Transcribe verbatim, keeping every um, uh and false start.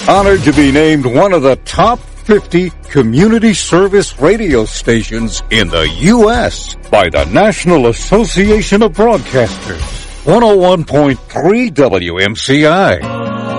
Honored to be named one of the top fifty community service radio stations in the U S by the National Association of Broadcasters. one oh one point three W M C I.